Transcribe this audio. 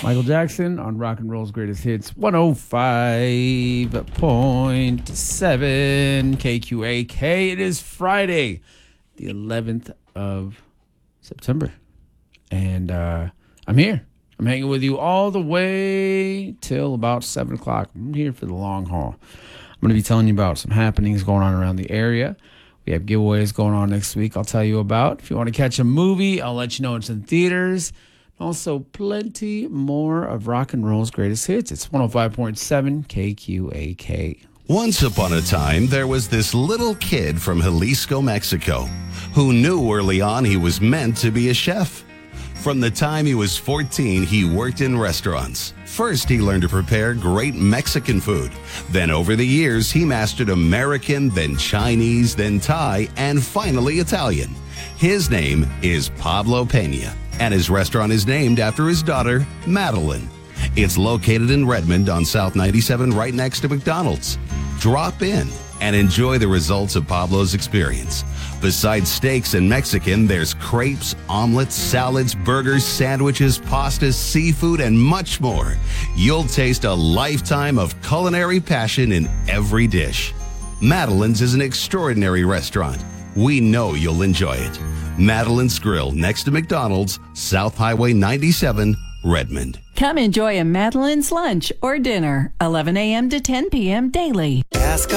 Michael Jackson on Rock and Roll's Greatest Hits 105.7 KQAK. It is Friday, the 11th of September. And I'm here. I'm hanging with you all the way till about 7 o'clock. I'm here for the long haul. I'm going to be telling you about some happenings going on around the area. We have giveaways going on next week I'll tell you about. If you want to catch a movie, I'll let you know it's in theaters. Also, plenty more of Rock and Roll's Greatest Hits. It's 105.7 KQAK. Once upon a time, there was this little kid from Jalisco, Mexico, who knew early on he was meant to be a chef. From the time he was 14, he worked in restaurants. First, he learned to prepare great Mexican food. Then over the years, he mastered American, then Chinese, then Thai, and finally Italian. His name is Pablo Pena, and his restaurant is named after his daughter, Madeline. It's located in Redmond on South 97, right next to McDonald's. Drop in and enjoy the results of Pablo's experience. Besides steaks and Mexican, there's crepes, omelets, salads, burgers, sandwiches, pastas, seafood, and much more. You'll taste a lifetime of culinary passion in every dish. Madeline's is an extraordinary restaurant. We know you'll enjoy it. Madeline's Grill, next to McDonald's, South Highway 97, Redmond. Come enjoy a Madeline's lunch or dinner, 11 a.m. to 10 p.m. daily.